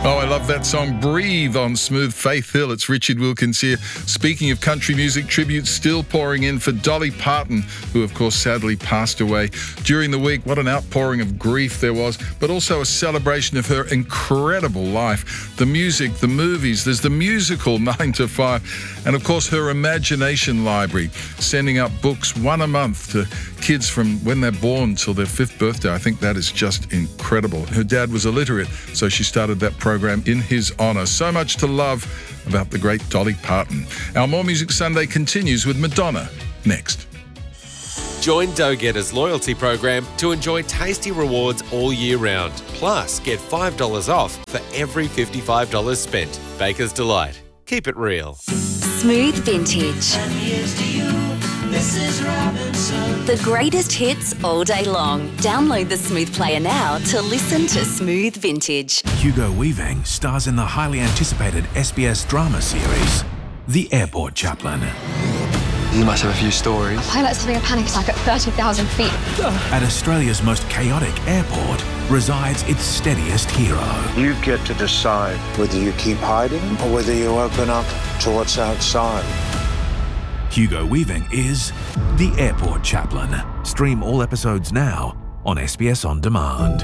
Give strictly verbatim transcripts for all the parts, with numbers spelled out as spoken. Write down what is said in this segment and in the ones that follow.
Oh, I love that song, Breathe, on Smooth Faith Hill. It's Richard Wilkins here. Speaking of country music, tributes still pouring in for Dolly Parton, who, of course, sadly passed away during the week. What an outpouring of grief there was, but also a celebration of her incredible life. The music, the movies, there's the musical nine to five, and, of course, her imagination library, sending out books one a month to kids from when they're born till their fifth birthday. I think that is just incredible. Her dad was illiterate, so she started that program in his honour. So much to love about the great Dolly Parton. Our More Music Sunday continues with Madonna next. Join Dough Getter's loyalty program to enjoy tasty rewards all year round. Plus, get five dollars off for every fifty-five dollars spent. Baker's Delight. Keep it real. Smooth Vintage. And here's to you, Missus Robinson. The greatest hits all day long. Download the Smooth Player now to listen to Smooth Vintage. Hugo Weaving stars in the highly anticipated S B S drama series, The Airport Chaplain. You must have a few stories. Pilot's having a panic attack at thirty thousand feet. At Australia's most chaotic airport resides its steadiest hero. You get to decide whether you keep hiding or whether you open up to what's outside. Hugo Weaving is The Airport Chaplain. Stream all episodes now on S B S On Demand.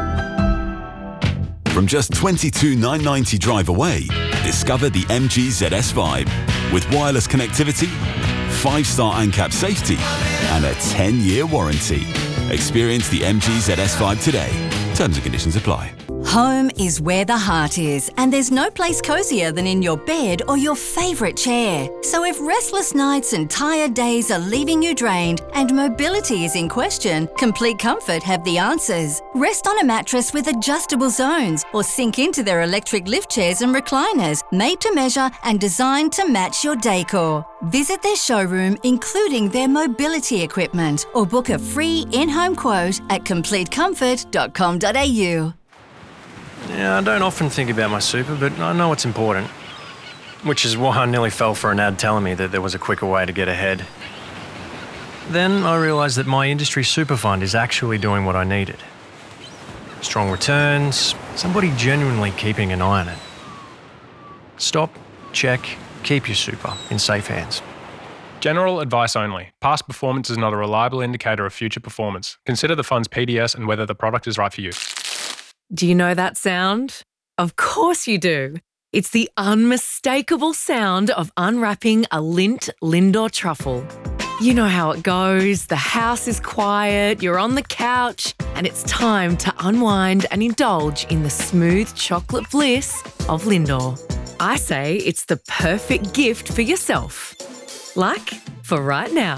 From just twenty-two thousand nine hundred ninety drive away, discover the M G Z S Vibe with wireless connectivity, five-star ANCAP safety, and a ten-year warranty. Experience the M G Z S Vibe today. Terms and conditions apply. Home is where the heart is, and there's no place cosier than in your bed or your favourite chair. So if restless nights and tired days are leaving you drained and mobility is in question, Complete Comfort have the answers. Rest on a mattress with adjustable zones or sink into their electric lift chairs and recliners, made to measure and designed to match your decor. Visit their showroom, including their mobility equipment, or book a free in-home quote at complete comfort dot com dot a u. Yeah, I don't often think about my super, but I know it's important. Which is why I nearly fell for an ad telling me that there was a quicker way to get ahead. Then I realised that my industry super fund is actually doing what I needed. Strong returns, somebody genuinely keeping an eye on it. Stop, check, keep your super in safe hands. General advice only. Past performance is not a reliable indicator of future performance. Consider the fund's P D S and whether the product is right for you. Do you know that sound? Of course you do. It's the unmistakable sound of unwrapping a Lindt Lindor truffle. You know how it goes. The house is quiet, you're on the couch, and it's time to unwind and indulge in the smooth chocolate bliss of Lindor. I say it's the perfect gift for yourself. Like for right now.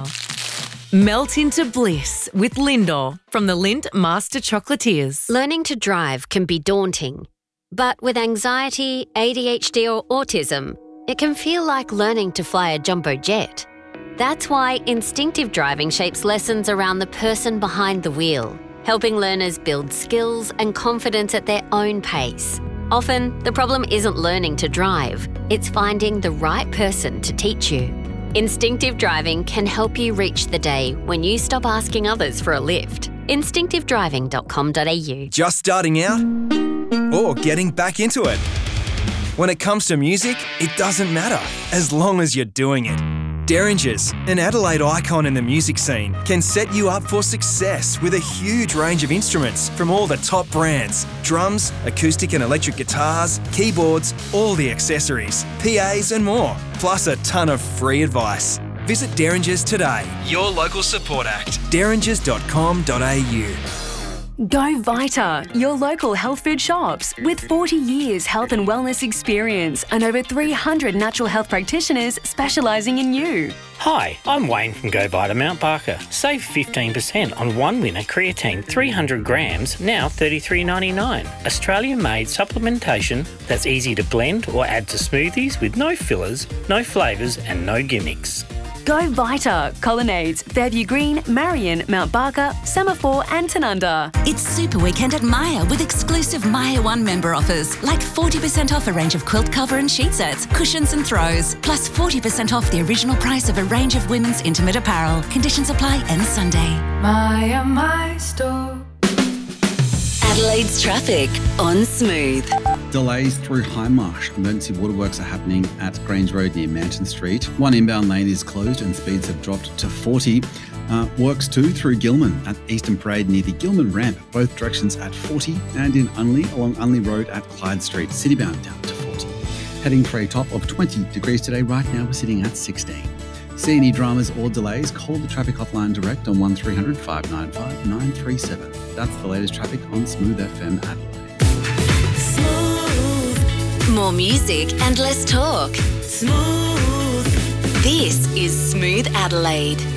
Melt into bliss with Lindor from the Lindt Master Chocolatiers. Learning to drive can be daunting, but with anxiety, A D H D or autism, it can feel like learning to fly a jumbo jet. That's why instinctive driving shapes lessons around the person behind the wheel, helping learners build skills and confidence at their own pace. Often, the problem isn't learning to drive, it's finding the right person to teach you. Instinctive driving can help you reach the day when you stop asking others for a lift. instinctive driving dot com dot a u. Just starting out or getting back into it? When it comes to music, it doesn't matter as long as you're doing it. Derringers, an Adelaide icon in the music scene, can set you up for success with a huge range of instruments from all the top brands. Drums, acoustic and electric guitars, keyboards, all the accessories, P As and more, plus a ton of free advice. Visit Derringers today, your local support act, derringers dot com dot a u. Go Vita, your local health food shops. With forty years health and wellness experience and over three hundred natural health practitioners specialising in you. Hi, I'm Wayne from Go Vita Mount Barker. Save fifteen percent on one winner creatine three hundred grams, now thirty-three ninety-nine. Australian-made supplementation that's easy to blend or add to smoothies with no fillers, no flavours and no gimmicks. Go Vita, Colonnades, Fairview Green, Marion, Mount Barker, Semaphore and Tanunda. It's Super Weekend at Maya with exclusive Maya One member offers, like forty percent off a range of quilt cover and sheet sets, cushions and throws, plus forty percent off the original price of a range of women's intimate apparel. Conditions apply end Sunday. Maya, my store. Adelaide's traffic on Smooth. Delays through Hindmarsh. Emergency waterworks are happening at Grange Road near Manton Street. One inbound lane is closed and speeds have dropped to forty. Uh, works too through Gilman at Eastern Parade near the Gilman ramp, both directions at forty, and in Unley along Unley Road at Clyde Street, citybound down to forty. Heading for a top of twenty degrees today. Right now we're sitting at sixteen. See any dramas or delays, call the traffic hotline direct on one three hundred, five nine five, nine three seven. That's the latest traffic on Smooth F M Adelaide. More music and less talk. Smooth. This is Smooth Adelaide.